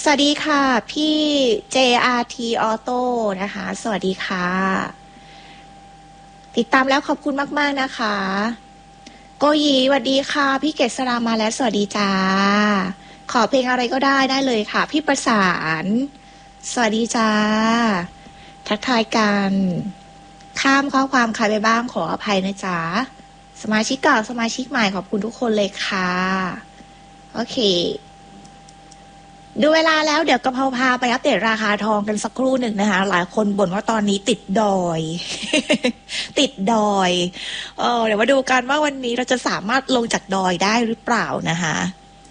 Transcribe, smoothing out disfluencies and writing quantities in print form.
สวัสดีค่ะพี่ JRT Auto นะคะสวัสดีค่ะติดตามแล้วขอบคุณมากๆนะคะโกยีสวัสดีค่ะพี่เกษรามาแล้วสวัสดีจ้าขอเพลงอะไรก็ได้เลยค่ะพี่ประสานสวัสดีจ้าทักทายกันข้ามข้อความใครไปบ้างขออภัยนะจ๊ะสมาชิกเก่าสมาชิกใหม่ขอบคุณทุกคนเลยค่ะโอเค ดูเวลาแล้วเดี๋ยวกะเพราพาไปอัปเดตราคาทองกันสักครู่หนึ่งนะคะหลายคนบ่นว่าตอนนี้ติดดอย ติดดอยเดี๋ยวมาดูกันว่าวันนี้เราจะสามารถลงจากดอยได้หรือเปล่านะคะ